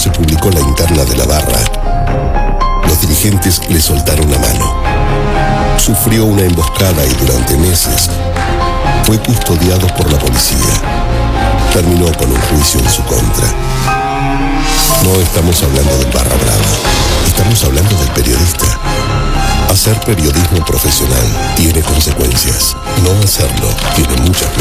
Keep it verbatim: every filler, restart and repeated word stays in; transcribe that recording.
se publicó la interna de la barra, los dirigentes le soltaron la mano. Sufrió una emboscada y durante meses fue custodiado por la policía. Terminó con un juicio en su contra. No estamos hablando del barra brava, estamos hablando del periodista. Hacer periodismo profesional tiene consecuencias. No hacerlo tiene muchas menos.